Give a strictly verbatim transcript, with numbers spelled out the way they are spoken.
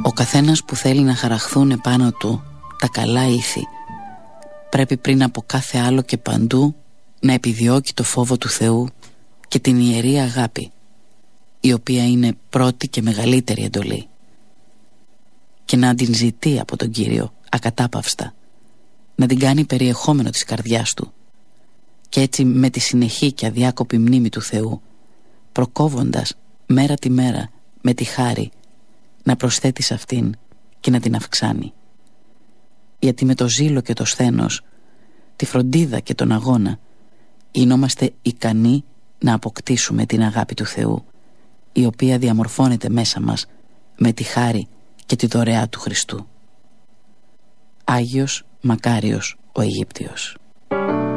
Ο καθένας που θέλει να χαραχθούν επάνω του τα καλά ήθη πρέπει πριν από κάθε άλλο και παντού να επιδιώκει το φόβο του Θεού και την ιερή αγάπη, η οποία είναι πρώτη και μεγαλύτερη εντολή, και να την ζητεί από τον Κύριο ακατάπαυστα, να την κάνει περιεχόμενο της καρδιάς του, και έτσι με τη συνεχή και αδιάκοπη μνήμη του Θεού, προκόβοντας μέρα τη μέρα με τη χάρη, να προσθέτει σε αυτήν και να την αυξάνει. Γιατί με το ζήλο και το σθένος, τη φροντίδα και τον αγώνα, γινόμαστε ικανοί να αποκτήσουμε την αγάπη του Θεού, η οποία διαμορφώνεται μέσα μας με τη χάρη και τη δωρεά του Χριστού. Άγιος Μακάριος ο Αιγύπτιος.